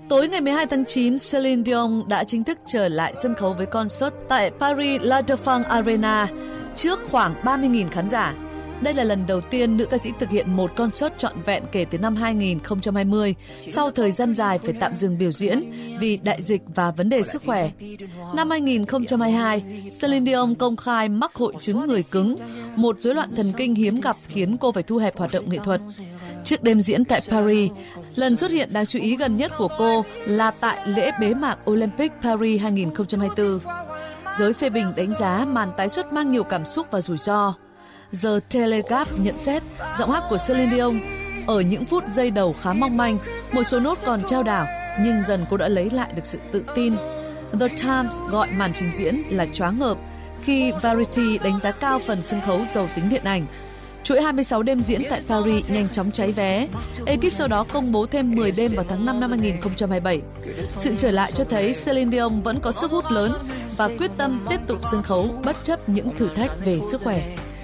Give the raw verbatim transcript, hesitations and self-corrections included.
Tối ngày mười hai tháng chín, Celine Dion đã chính thức trở lại sân khấu với concert tại Paris La Défense Arena trước khoảng ba mươi nghìn khán giả. Đây là lần đầu tiên nữ ca sĩ thực hiện một concert trọn vẹn kể từ năm hai nghìn không trăm hai mươi, sau thời gian dài phải tạm dừng biểu diễn vì đại dịch và vấn đề sức khỏe. Năm hai nghìn không trăm hai mươi hai, Celine Dion công khai mắc hội chứng người cứng, một rối loạn thần kinh hiếm gặp khiến cô phải thu hẹp hoạt động nghệ thuật. Trước đêm diễn tại Paris, lần xuất hiện đáng chú ý gần nhất của cô là tại lễ bế mạc Olympic Paris hai nghìn không trăm hai mươi tư. Giới phê bình đánh giá màn tái xuất mang nhiều cảm xúc và rủi ro. The Telegraph nhận xét giọng hát của Celine Dion ở những phút giây đầu khá mong manh, một số nốt còn trao đảo, nhưng dần cô đã lấy lại được sự tự tin. The Times gọi màn trình diễn là choáng ngợp, khi Variety đánh giá cao phần sân khấu giàu tính điện ảnh. Chuỗi hai mươi sáu đêm diễn tại Paris nhanh chóng cháy vé. Ekip sau đó công bố thêm mười đêm vào tháng năm năm hai nghìn không trăm hai mươi bảy. Sự trở lại cho thấy Celine Dion vẫn có sức hút lớn và quyết tâm tiếp tục sân khấu bất chấp những thử thách về sức khỏe.